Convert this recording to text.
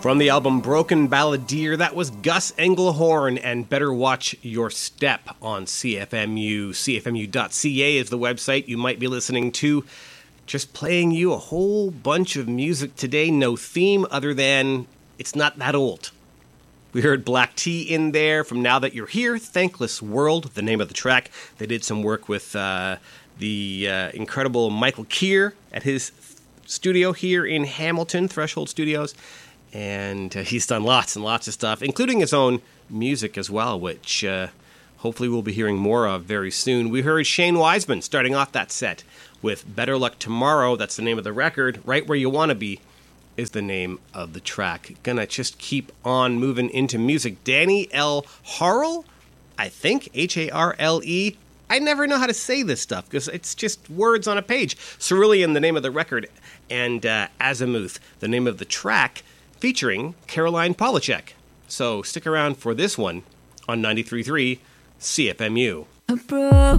From the album Broken Balladeer, that was Gus Engelhorn and Better Watch Your Step on CFMU. CFMU.ca is the website you might be listening to. Just playing you a whole bunch of music today. No theme other than it's not that old. We heard Black Tea in there from Now That You're Here, Thankless World, the name of the track. They did some work with the incredible Michael Keir at his studio here in Hamilton, Threshold Studios. And he's done lots and lots of stuff, including his own music as well, which hopefully we'll be hearing more of very soon. We heard Shane Wiseman starting off that set with Better Luck Tomorrow. That's the name of the record. Right Where You Want to Be is the name of the track. Gonna just keep on moving into music. Danny L. Harle, I think, Harle. I never know how to say this stuff because it's just words on a page. Cerulean, the name of the record, and Azimuth, the name of the track, featuring Caroline Polachek. So stick around for this one on 93.3 CFMU.